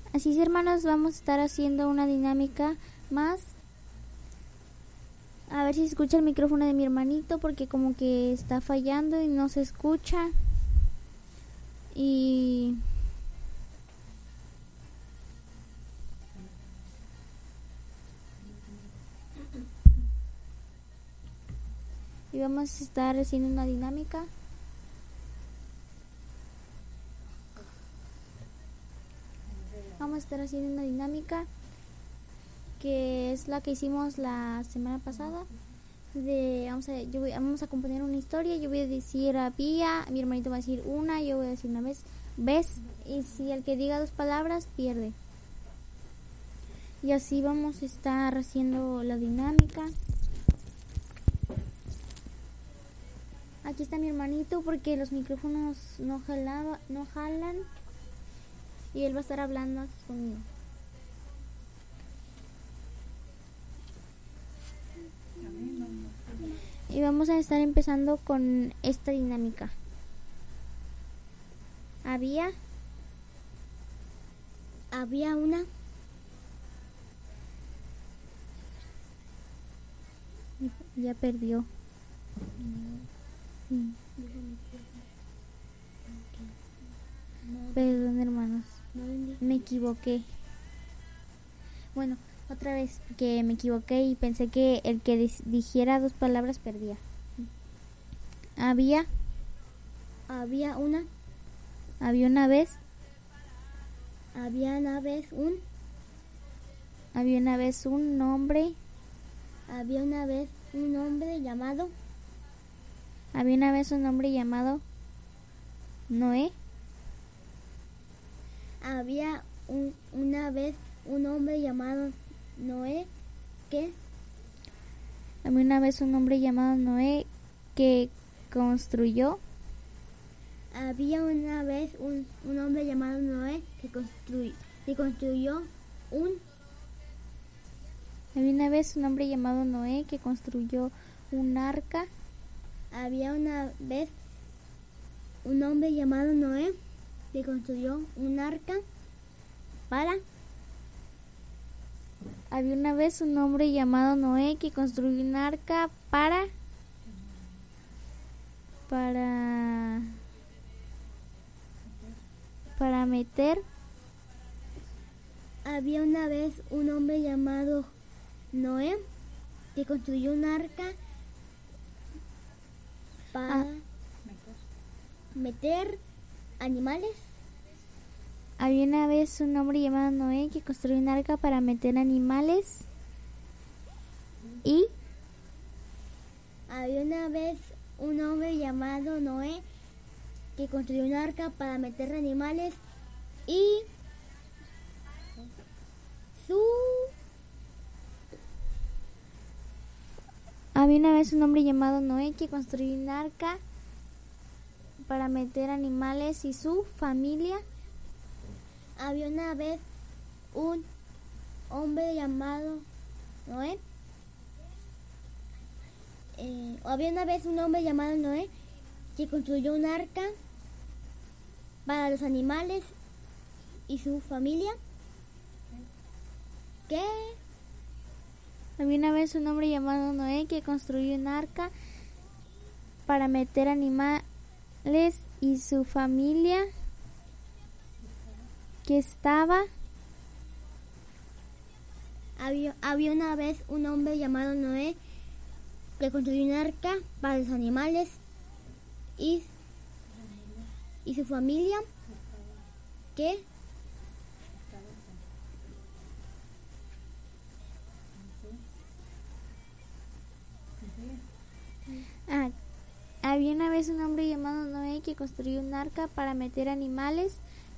Así es, hermanos, vamos a estar haciendo una dinámica más. A ver si se escucha el micrófono de mi hermanito, porque como que está fallando y no se escucha. Y vamos a estar haciendo una dinámica. Vamos a estar haciendo una dinámica que es la que hicimos la semana pasada. Vamos a componer una historia. Yo voy a decir había, mi hermanito va a decir una, yo voy a decir una vez, y si el que diga 2 palabras pierde. Y así vamos a estar haciendo la dinámica. Aquí está mi hermanito porque los micrófonos no jalan y él va a estar hablando conmigo. Y vamos a estar empezando con esta dinámica. Había una. Ya perdió. Perdón, hermanos. Me equivoqué. Bueno, otra vez, que me equivoqué y pensé que el que dijera 2 palabras perdía. Había una vez un hombre llamado Noé. Había una vez un hombre llamado Noé que Había una vez un hombre llamado Noé que construyó. Había una vez un hombre llamado Noé que construyó un. Había una vez un hombre llamado Noé que construyó un arca. Había una vez un hombre llamado Noé que construyó un arca para. Había una vez un hombre llamado Noé que construyó un arca para meter. Había una vez un hombre llamado Noé que construyó un arca para meter animales. Había una vez un hombre llamado Noé que construyó un arca para meter animales. Y había una vez un hombre llamado Noé que construyó un arca para meter animales y había una vez un hombre llamado Noé que construyó un arca para meter animales y su familia. Había una vez un hombre llamado Noé. Había una vez un hombre llamado Noé que construyó un arca para los animales y su familia. ¿Qué? Había una vez un hombre llamado Noé que construyó un arca para meter animales y su familia que estaba. Había una vez un hombre llamado Noé que construyó un arca para los animales y su familia que Había una vez un hombre llamado Noé que construyó un arca para meter animales